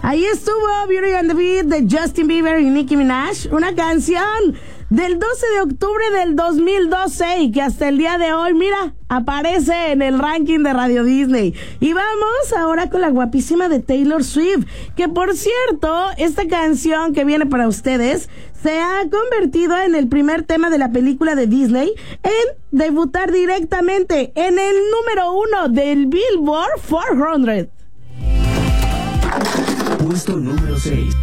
Ahí estuvo Beauty and the Beat de Justin Bieber y Nicki Minaj, una canción del 12 de octubre del 2012 y que hasta el día de hoy, mira, aparece en el ranking de Radio Disney. Y vamos ahora con la guapísima de Taylor Swift, que por cierto, esta canción que viene para ustedes se ha convertido en el primer tema de la película de Disney en debutar directamente en el número 1 del Billboard 400. Puesto número 6.